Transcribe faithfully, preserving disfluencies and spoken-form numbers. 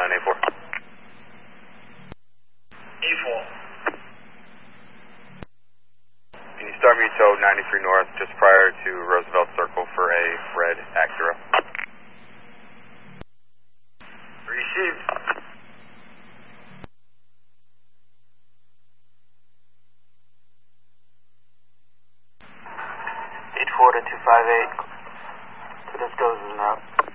nine eight four. E four. Can you start me tow ninety-three north just prior to Roosevelt Circle for a red Acura? Received. eight four to two five eight. Tedesco's is out.